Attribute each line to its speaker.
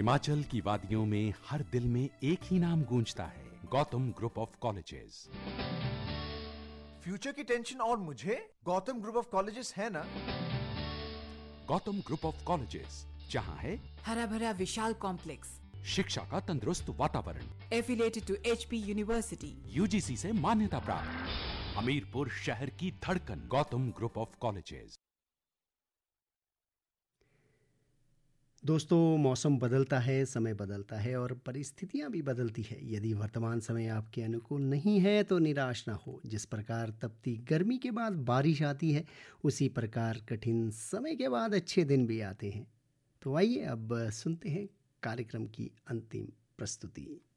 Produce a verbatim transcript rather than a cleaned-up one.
Speaker 1: हिमाचल की वादियों में हर दिल में एक ही नाम गूंजता है, Gautam group of colleges.
Speaker 2: Future की टेंशन और मुझे गौतम ग्रुप ऑफ कॉलेजेस है ना।
Speaker 1: गौतम ग्रुप ऑफ कॉलेजेस, जहां है
Speaker 3: हरा भरा विशाल कॉम्प्लेक्स,
Speaker 1: शिक्षा का तंदुरुस्त वातावरण,
Speaker 3: affiliated to HP university,
Speaker 1: UGC से मान्यता प्राप्त, हमीरपुर शहर की धड़कन, गौतम ग्रुप ऑफ कॉलेजेस।
Speaker 4: दोस्तों, मौसम बदलता है, समय बदलता है और परिस्थितियां भी बदलती है। यदि वर्तमान समय आपके अनुकूल नहीं है तो निराश ना हो। जिस प्रकार तपती गर्मी के बाद बारिश आती है, उसी प्रकार कठिन समय के बाद अच्छे दिन भी आते हैं। तो आइए अब सुनते हैं कार्यक्रम की अंतिम प्रस्तुति।